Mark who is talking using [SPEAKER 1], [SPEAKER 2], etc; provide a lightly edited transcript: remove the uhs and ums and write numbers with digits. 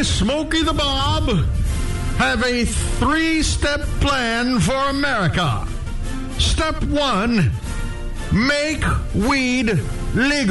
[SPEAKER 1] I, Smokey the Bob, have a 3-step plan for America. Step 1, make weed legal.